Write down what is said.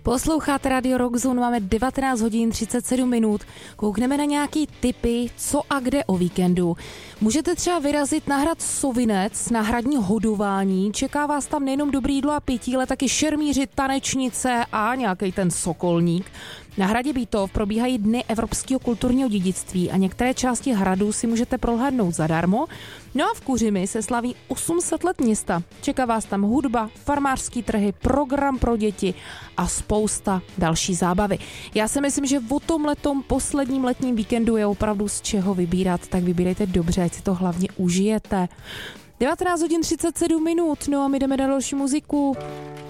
Posloucháte Radio Rock Zone, máme 19 hodin 37 minut. Koukneme na nějaký tipy, co a kde o víkendu. Můžete třeba vyrazit na hrad Sovinec, na hradní hodování. Čeká vás tam nejenom dobrý jídlo a pití, ale taky šermíři, tanečnice a nějaký ten sokolník. Na hradě Bítov probíhají dny evropského kulturního dědictví a některé části hradu si můžete prohlédnout zadarmo. No a v Kuřimi se slaví 800 let města. Čeká vás tam hudba, farmářský trhy, program pro děti a spousta další zábavy. Já si myslím, že o tomhletom posledním letním víkendu je opravdu z čeho vybírat, tak vybírejte dobře, ať si to hlavně užijete. 19 hodin 37 minut, no a my jdeme na další muziku.